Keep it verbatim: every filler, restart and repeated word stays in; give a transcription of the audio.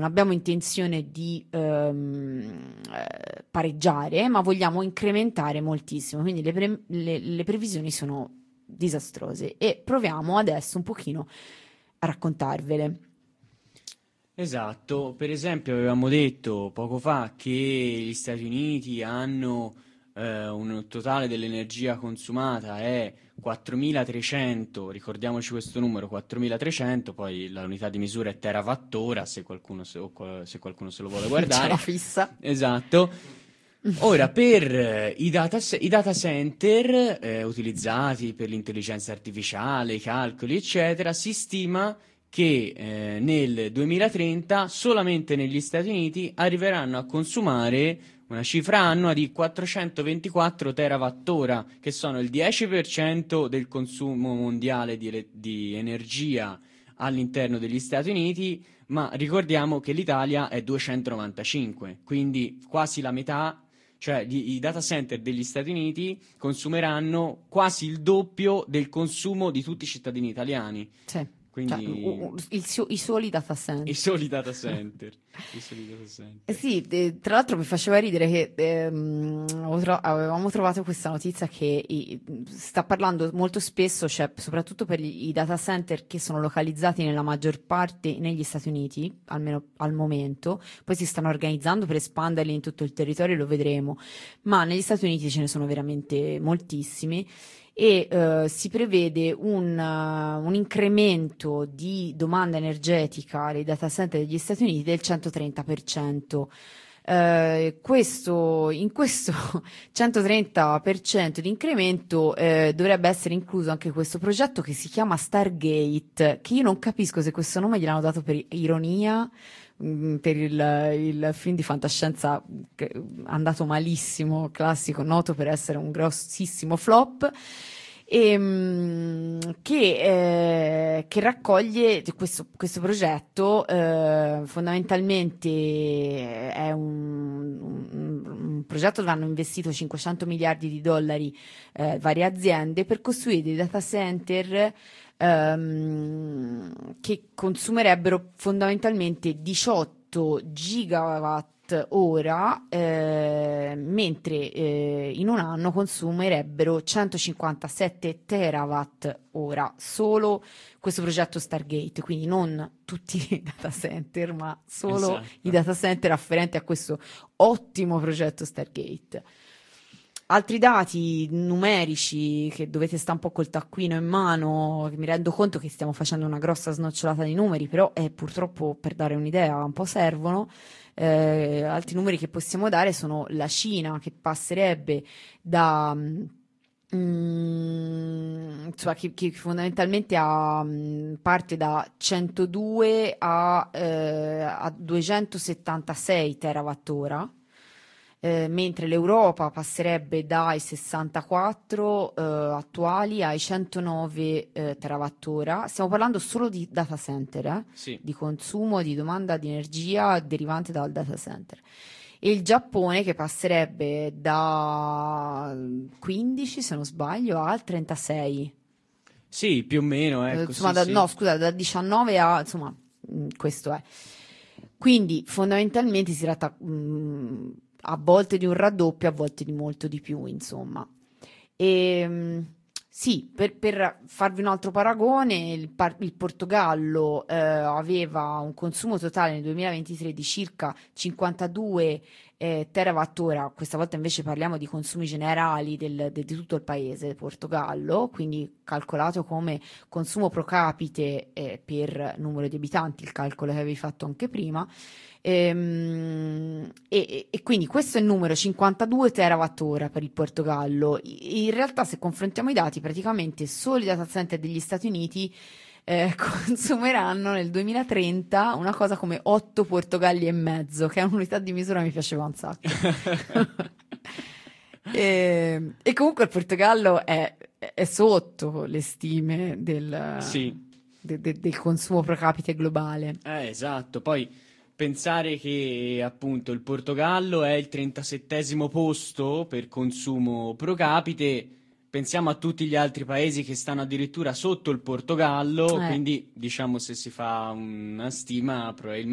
abbiamo intenzione di ehm, eh, pareggiare, ma vogliamo incrementare moltissimo, quindi le, pre- le- le previsioni sono disastrose e proviamo adesso un pochino a raccontarvele. Esatto, per esempio avevamo detto poco fa che gli Stati Uniti hanno eh, un totale dell'energia consumata è quattromilatrecento, ricordiamoci questo numero, quattromilatrecento, poi la unità di misura è terawattora, se qualcuno se, o qual- se qualcuno se lo vuole Ce l'ho guardare. fissa. Esatto. Ora, per eh, i data, se- i data center eh, utilizzati per l'intelligenza artificiale, i calcoli, eccetera, si stima che eh, nel duemilatrenta solamente negli Stati Uniti arriveranno a consumare una cifra annua di quattrocentoventiquattro terawattora, che sono il dieci per cento del consumo mondiale di, ele- di energia all'interno degli Stati Uniti, ma ricordiamo che l'Italia è duecentonovantacinque, quindi quasi la metà, cioè gli- i data center degli Stati Uniti consumeranno quasi il doppio del consumo di tutti i cittadini italiani. Sì. Cioè, u- Quindi u- il suo- i soli data i center. soli data center. I soli data Eh center. sì, eh, tra l'altro mi faceva ridere che ehm, avevo tro- avevamo trovato questa notizia che i- sta parlando molto spesso, cioè soprattutto per gli- i data center che sono localizzati nella maggior parte negli Stati Uniti, almeno al momento, poi si stanno organizzando per espanderli in tutto il territorio, lo vedremo, ma negli Stati Uniti ce ne sono veramente moltissimi e eh, si prevede un, uh, un incremento di domanda energetica dei data center degli Stati Uniti del centotrenta per cento. Eh, questo, in questo centotrenta per cento di incremento eh, dovrebbe essere incluso anche questo progetto che si chiama Stargate, che io non capisco se questo nome gliel'hanno dato per ironia, mh, per il, il film di fantascienza che è andato malissimo, classico, noto per essere un grossissimo flop. E, mh, che, eh, che raccoglie questo, questo progetto, eh, fondamentalmente è un, un- un progetto dove hanno investito cinquecento miliardi di dollari eh, varie aziende per costruire dei data center ehm, che consumerebbero fondamentalmente diciotto gigawatt ora, eh, mentre eh, in un anno consumerebbero centocinquantasette terawatt ora, solo questo progetto Stargate, quindi non tutti i data center, ma solo i Esatto. data center afferenti a questo ottimo progetto Stargate. Altri dati numerici che dovete stare un po' col taccuino in mano, che mi rendo conto che stiamo facendo una grossa snocciolata di numeri, però eh, purtroppo per dare un'idea un po' servono. Eh, altri numeri che possiamo dare sono la Cina che passerebbe da mm, insomma, che, che fondamentalmente ha, mm, parte da centodue a, eh, a duecentosettantasei terawattora, eh, mentre l'Europa passerebbe dai sessantaquattro eh, attuali ai centonove eh, terawattora. Stiamo parlando solo di data center, eh? Sì. Di consumo, di domanda di energia derivante dal data center. E il Giappone che passerebbe da quindici, se non sbaglio, al trentasei. Sì, più o meno, Eh, ecco, insomma, sì, da- sì. no, scusa, da diciannove a, insomma, mh, questo è. Quindi fondamentalmente si tratta mh, a volte di un raddoppio, a volte di molto di più, insomma. E, mh, sì, per, per farvi un altro paragone, il, par- il Portogallo eh, aveva un consumo totale nel duemilaventitré di circa cinquantadue eh, terawattora, questa volta invece parliamo di consumi generali del- de- di tutto il paese, Portogallo, quindi calcolato come consumo pro capite eh, per numero di abitanti, il calcolo che avevi fatto anche prima. Ehm, E, e- e quindi questo è il numero cinquantadue terawattora per il Portogallo. I- In realtà, se confrontiamo i dati, praticamente solo i data center degli Stati Uniti eh, consumeranno nel duemilatrenta una cosa come otto Portogalli e mezzo, che è un'unità di misura che mi piaceva un sacco. E, e comunque il Portogallo è, è sotto le stime del, Sì. de- de- del consumo pro capite globale. Eh, esatto, poi pensare che appunto il Portogallo è il trentasettesimo posto per consumo pro capite, pensiamo a tutti gli altri paesi che stanno addirittura sotto il Portogallo, Eh, quindi diciamo se si fa una stima probabilmente